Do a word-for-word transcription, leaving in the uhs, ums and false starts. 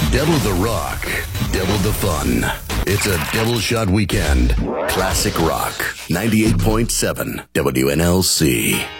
Double the rock, double the fun. It's a double shot weekend. Classic Rock, ninety-eight point seven W N L C.